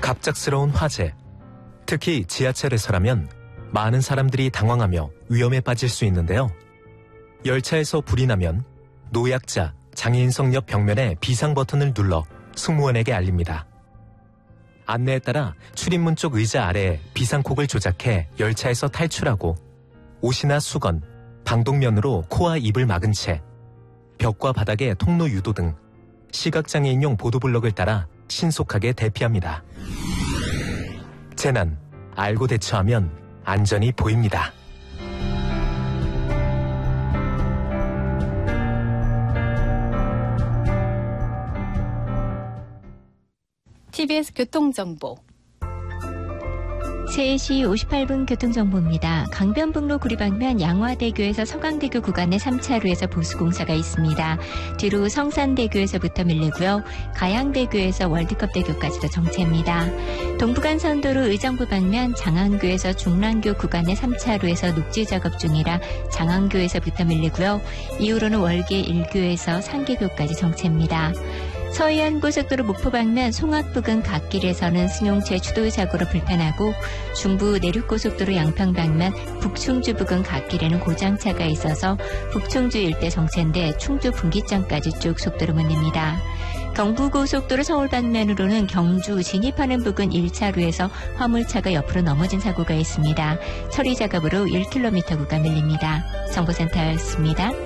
갑작스러운 화재, 특히 지하철에서라면 많은 사람들이 당황하며 위험에 빠질 수 있는데요. 열차에서 불이 나면 노약자, 장애인석 옆 벽면에 비상 버튼을 눌러 승무원에게 알립니다. 안내에 따라 출입문 쪽 의자 아래에 비상콕을 조작해 열차에서 탈출하고 옷이나 수건, 방독면으로 코와 입을 막은 채 벽과 바닥에 통로 유도 등 시각장애인용 보도블럭을 따라 신속하게 대피합니다. 재난, 알고 대처하면 안전이 보입니다. TBS 교통정보 3시 58분 교통정보입니다. 강변북로 구리방면 양화대교에서 서강대교 구간의 3차로에서 보수공사가 있습니다. 뒤로 성산대교에서부터 밀리고요. 가양대교에서 월드컵대교까지도 정체입니다. 동부간선도로 의정부 방면 장안교에서 중랑교 구간의 3차로에서 녹지 작업 중이라 장안교에서부터 밀리고요. 이후로는 월계 1교에서 상계교까지 정체입니다. 서해안고속도로 목포 방면 송악 부근 갓길에서는 승용차 추돌 사고로 불편하고 중부 내륙고속도로 양평 방면 북충주 부근 갓길에는 고장차가 있어서 북충주 일대 정체인데 충주 분기점까지 쭉 속도로 못 냅니다. 경부고속도로 서울 방면으로는 경주 진입하는 부근 1차로에서 화물차가 옆으로 넘어진 사고가 있습니다. 처리 작업으로 1km 구간 밀립니다. 정보센터였습니다.